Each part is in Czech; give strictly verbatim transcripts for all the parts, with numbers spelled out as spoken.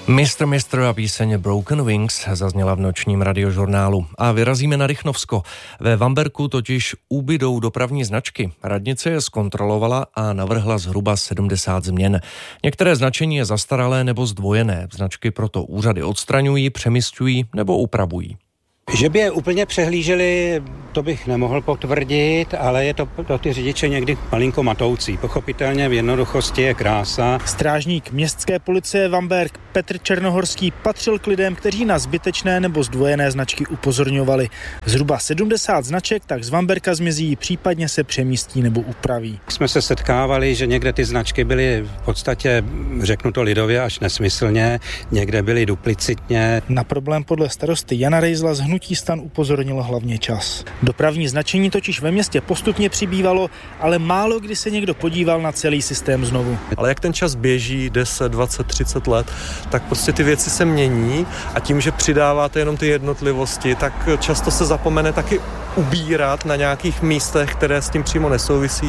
Mistr Mistr a píseň Broken Wings zazněla v nočním radiožurnálu. A vyrazíme na Rychnovsko. Ve Vamberku totiž ubydou dopravní značky. Radnice je zkontrolovala a navrhla zhruba sedmdesát změn. Některé značení je zastaralé nebo zdvojené. Značky proto úřady odstraňují, přemisťují nebo upravují. Že by je úplně přehlíželi, to bych nemohl potvrdit, ale je to pro ty řidiče někdy malinko matoucí. Pochopitelně v jednoduchosti je krása. Strážník městské policie Vamberk Petr Černohorský patřil k lidem, kteří na zbytečné nebo zdvojené značky upozorňovali. Zhruba sedmdesát značek tak z Vamberka zmizí, případně se přemístí nebo upraví. Jsme se setkávali, že někde ty značky byly v podstatě, řeknu to lidově, až nesmyslně, někde byly duplicitně. Na problém podle starosty Jana Rejzla z Hnutí STAN upozornil hlavně čas. Dopravní značení totiž ve městě postupně přibývalo, ale málo kdy se někdo podíval na celý systém znovu. Ale jak ten čas běží, deset, dvacet, třicet let, tak prostě ty věci se mění a tím, že přidáváte jenom ty jednotlivosti, tak často se zapomene taky ubírat na nějakých místech, které s tím přímo nesouvisí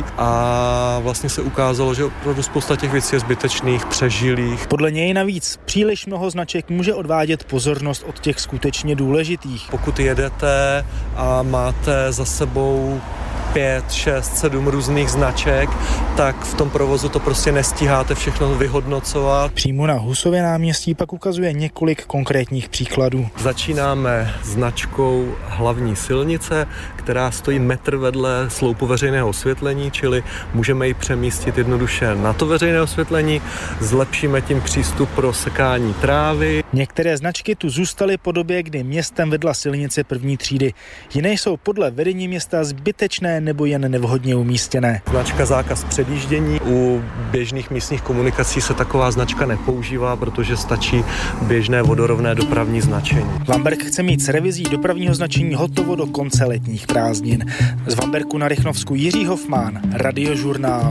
a vlastně se ukázalo, že opravdu spousta těch věcí je zbytečných, přežilých. Podle něj navíc příliš mnoho značek může odvádět pozornost od těch skutečně důležitých. Pokud jedete a máte za sebou pět, šest, sedm různých značek, tak v tom provozu to prostě nestíháte všechno vyhodnocovat. Přímo na Husově náměstí pak ukazuje několik konkrétních příkladů. Začínáme značkou hlavní silnice, která stojí metr vedle sloupu veřejného osvětlení, čili můžeme ji přemístit jednoduše na to veřejné osvětlení, zlepšíme tím přístup pro sekání trávy. Některé značky tu zůstaly po době, kdy městem vedla silnice první třídy. Jiné jsou podle vedení města zbytečné nebo jen nevhodně umístěné. Značka zákaz předjíždění. U běžných místních komunikací se taková značka nepoužívá, protože stačí běžné vodorovné dopravní značení. Vamberk chce mít s revizí dopravního značení hotovo do konce letních prázdnin. Z Vamberku na Rychnovsku Jiří Hofmann, Radiožurnál.